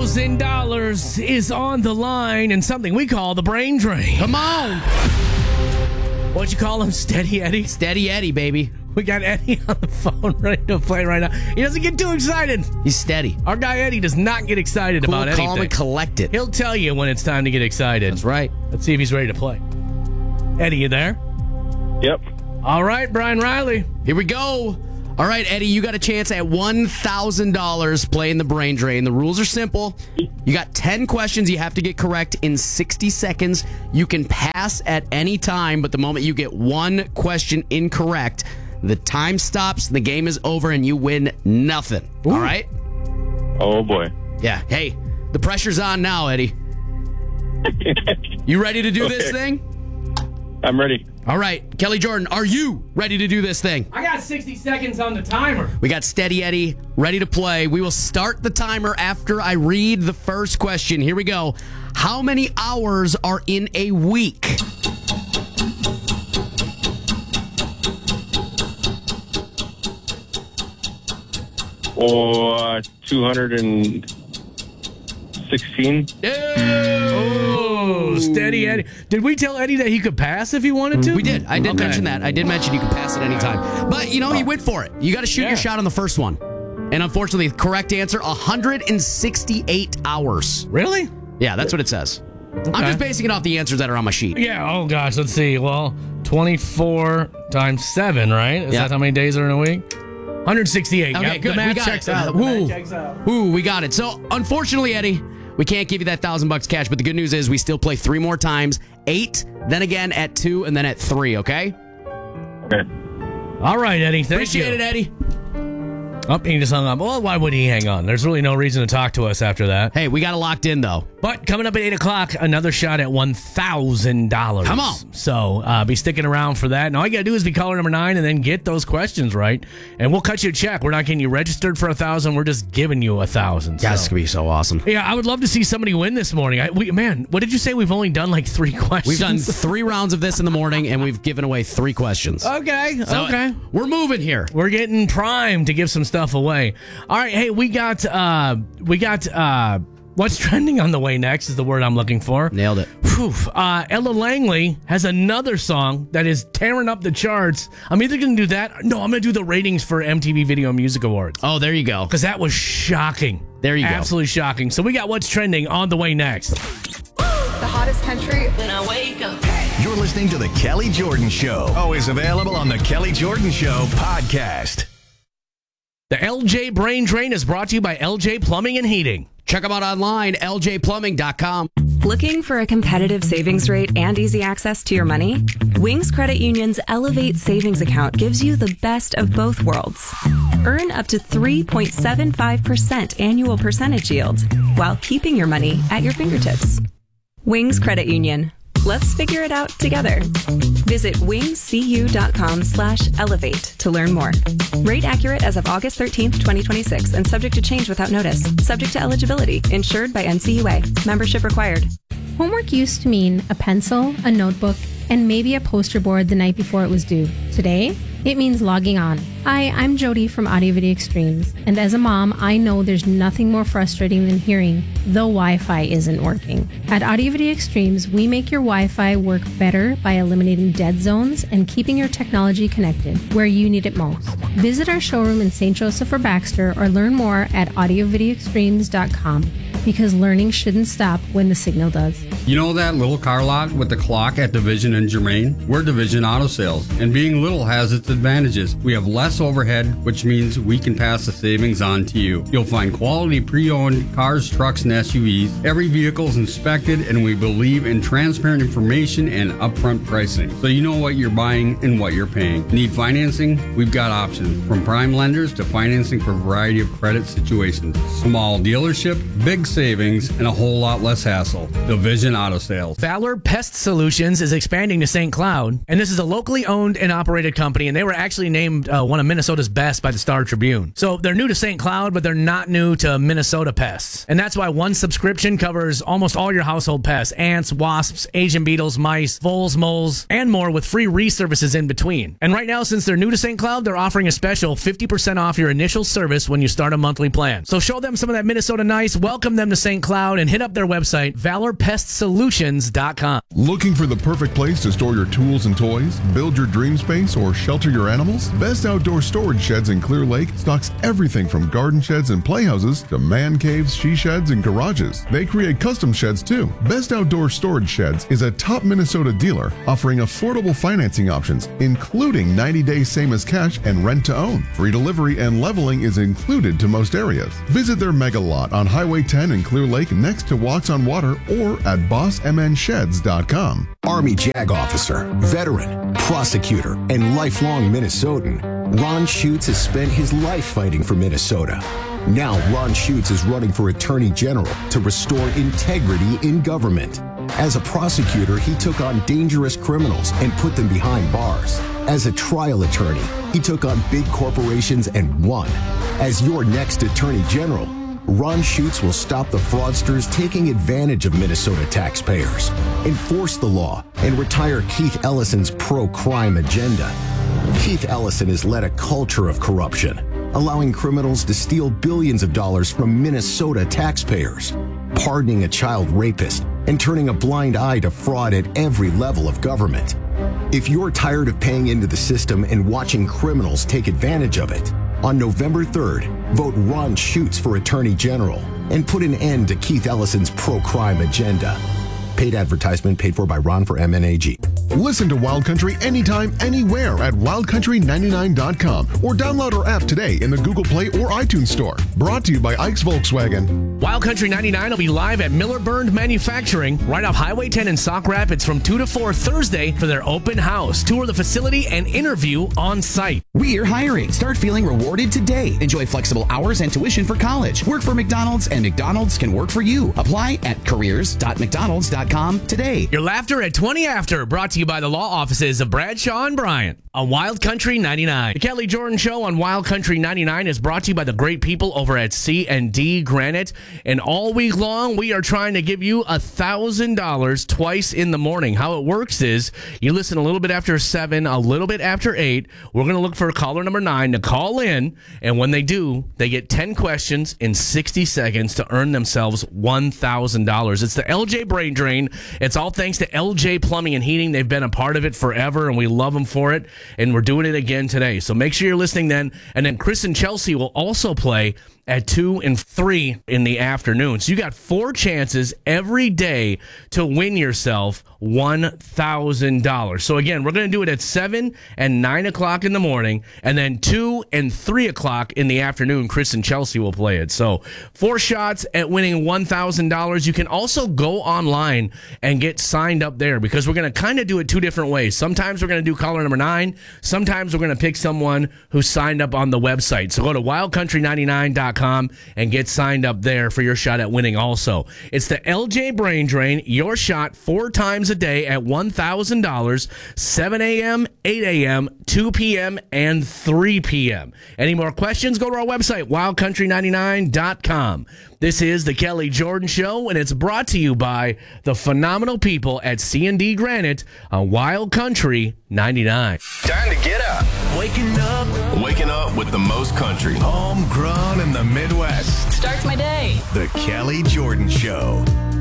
$1,000 is on the line and something we call the brain drain. Come on. What'd you call him? Steady Eddie? Steady Eddie, baby. We got Eddie on the phone ready to play right now. He doesn't get too excited. He's steady. Our guy Eddie does not get excited about anything. Calm and collected. He'll tell you when it's time to get excited. That's right. Let's see if he's ready to play. Eddie, you there? Yep. All right, Brian Riley. Here we go. All right, Eddie, you got a chance at $1,000 playing the brain drain. The rules are simple. You got 10 questions you have to get correct in 60 seconds. You can pass at any time, but the moment you get one question incorrect, the time stops, the game is over, and you win nothing. Ooh. All right? Oh, boy. Yeah. Hey, the pressure's on now, Eddie. You ready to do this thing? I'm ready. All right. Kelly Jordan, are you ready to do this thing? I got 60 seconds on the timer. We got Steady Eddie ready to play. We will start the timer after I read the first question. Here we go. How many hours are in a week? Oh, 216. Oh, Steady Eddie. Did we tell Eddie that he could pass if he wanted to? We did. I did Okay. mention that. I did mention you could pass at any time. But, he went for it. You got to shoot your shot on the first one. And unfortunately, the correct answer, 168 hours. Really? Yeah, that's what it says. I'm just basing it off the answers that are on my sheet. Yeah. Oh, gosh. Let's see. Well, 24 times 7, right? Is that how many days are in a week? 168. Okay, Yep, good. The math We got checks it. out. Ooh, we got it. So, unfortunately, Eddie, we can't give you that $1,000 cash, but the good news is we still play 3 more times. 8, then again at 2, and then at 3, okay? Okay. All right, Eddie. Thank Appreciate you. it, Eddie. Oh, he just hung up. Well, why would he hang on? There's really no reason to talk to us after that. Hey, we got it locked in, though. But coming up at 8 o'clock, another shot at $1,000. Come on. So be sticking around for that. And all you got to do is be caller number 9 and then get those questions right. And we'll cut you a check. We're not getting you registered for $1,000. We're just giving you $1,000. Yeah, this could be so awesome. Yeah, I would love to see somebody win this morning. Man, what did you say? We've only done like 3 questions. We've done 3 rounds of this in the morning, and we've given away 3 questions. Okay. We're moving here. We're getting primed to give some stuff away. All right, hey, we got what's trending on the way next is the word I'm looking for. Nailed it. Whew. Ella Langley has another song that is tearing up the charts. I'm either going to do that. No, I'm going to do the ratings for MTV Video Music Awards. Oh, there you go. Because that was shocking. There you go. Absolutely shocking. So we got what's trending on the way next. The hottest country. When I wake up. You're listening to The Kelly Jordan Show. Always available on The Kelly Jordan Show podcast. The LJ Brain Drain is brought to you by LJ Plumbing and Heating. Check them out online, ljplumbing.com. Looking for a competitive savings rate and easy access to your money? Wings Credit Union's Elevate Savings Account gives you the best of both worlds. Earn up to 3.75% annual percentage yield while keeping your money at your fingertips. Wings Credit Union. Let's figure it out together. Visit wingscu.com/elevate to learn more. Rate accurate as of August 13th, 2026 and subject to change without notice. Subject to eligibility. Insured by NCUA. Membership required. Homework used to mean a pencil, a notebook, and maybe a poster board the night before it was due. Today, it means logging on. Hi, I'm Jody from Audio Video Extremes, and as a mom, I know there's nothing more frustrating than hearing the Wi-Fi isn't working. At Audio Video Extremes, we make your Wi-Fi work better by eliminating dead zones and keeping your technology connected where you need it most. Visit our showroom in St. Joseph or Baxter or learn more at audiovideoextremes.com. Because learning shouldn't stop when the signal does. You know that little car lot with the clock at Division and Germain? We're Division Auto Sales, and being little has its advantages. We have less overhead, which means we can pass the savings on to you. You'll find quality pre-owned cars, trucks, and SUVs. Every vehicle is inspected, and we believe in transparent information and upfront pricing, so you know what you're buying and what you're paying. Need financing? We've got options, from prime lenders to financing for a variety of credit situations. Small dealership, big savings, and a whole lot less hassle. Division Auto Sales. Valor Pest Solutions is expanding to St. Cloud, and this is a locally owned and operated company, and they were actually named one of Minnesota's best by the Star Tribune. So they're new to St. Cloud, but they're not new to Minnesota pests. And that's why one subscription covers almost all your household pests: ants, wasps, Asian beetles, mice, voles, moles, and more, with free reservices in between. And right now, since they're new to St. Cloud, they're offering a special 50% off your initial service when you start a monthly plan. So show them some of that Minnesota nice, welcome them them to St. Cloud and hit up their website, valorpestsolutions.com. Looking for the perfect place to store your tools and toys, build your dream space, or shelter your animals? Best Outdoor Storage Sheds in Clear Lake stocks everything from garden sheds and playhouses to man caves, she sheds, and garages. They create custom sheds too. Best Outdoor Storage Sheds is a top Minnesota dealer offering affordable financing options, including 90-day same as cash and rent to own. Free delivery and leveling is included to most areas. Visit their mega lot on Highway 10 in Clear Lake next to Walks on Water or at bossmnsheds.com. Army JAG officer, veteran, prosecutor, and lifelong Minnesotan, Ron Schutz has spent his life fighting for Minnesota. Now Ron Schutz is running for Attorney General to restore integrity in government. As a prosecutor, he took on dangerous criminals and put them behind bars. As a trial attorney, he took on big corporations and won. As your next Attorney General, Ron Schutz will stop the fraudsters taking advantage of Minnesota taxpayers, enforce the law, and retire Keith Ellison's pro-crime agenda. Keith Ellison has led a culture of corruption, allowing criminals to steal billions of dollars from Minnesota taxpayers, pardoning a child rapist, and turning a blind eye to fraud at every level of government. If you're tired of paying into the system and watching criminals take advantage of it, on November 3rd, vote Ron Schutz for Attorney General and put an end to Keith Ellison's pro-crime agenda. Paid advertisement paid for by Ron for MNAG. Listen to Wild Country anytime, anywhere at wildcountry99.com or download our app today in the Google Play or iTunes Store. Brought to you by Ike's Volkswagen. Wild Country 99 will be live at Miller Burned Manufacturing right off Highway 10 in Sauk Rapids from 2 to 4 Thursday for their open house. Tour the facility and interview on site. We're hiring. Start feeling rewarded today. Enjoy flexible hours and tuition for college. Work for McDonald's and McDonald's can work for you. Apply at careers.mcdonalds.com today. Your laughter at 20 after, brought to you by the law offices of Bradshaw and Bryant on Wild Country 99. The Kelly Jordan Show on Wild Country 99 is brought to you by the great people over at C&D Granite. And all week long, we are trying to give you $1,000 twice in the morning. How it works is you listen a little bit after 7, a little bit after 8. We're going to look for caller number 9 to call in. And when they do, they get 10 questions in 60 seconds to earn themselves $1,000. It's the LJ Brain Drain. It's all thanks to LJ Plumbing and Heating. They've been a part of it forever, and we love them for it. And we're doing it again today. So make sure you're listening then. And then Chris and Chelsea will also play at 2 and 3 in the afternoon. So you got 4 chances every day to win yourself $1,000. So again, we're going to do it at 7 and 9 o'clock in the morning, and then 2 and 3 o'clock in the afternoon. Chris and Chelsea will play it. So 4 shots at winning $1,000. You can also go online and get signed up there, because we're going to kind of do it 2 different ways. Sometimes we're going to do caller number 9. Sometimes we're going to pick someone who signed up on the website. So go to wildcountry99.com and get signed up there for your shot at winning also. It's the LJ Brain Drain, your shot 4 times a day at $1,000, 7 a.m., 8 a.m., 2 p.m., and 3 p.m. Any more questions? Go to our website, wildcountry99.com. This is the Kelly Jordan Show, and it's brought to you by the phenomenal people at C&D Granite on Wild Country 99. Time to get up. Waking up with the most country. Homegrown in the Midwest. Starts my day. The Kelly Jordan Show.